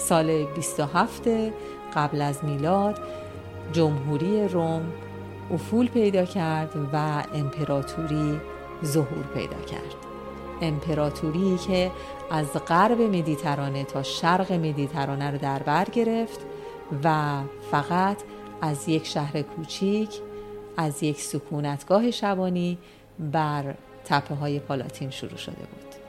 سال 27 قبل از میلاد جمهوری روم افول پیدا کرد و امپراتوری ظهور پیدا کرد. امپراتوری که از غرب مدیترانه تا شرق مدیترانه رو در بر گرفت و فقط از یک شهر کوچیک، از یک سکونتگاه شبانی بر تپه‌های پالاتین شروع شده بود.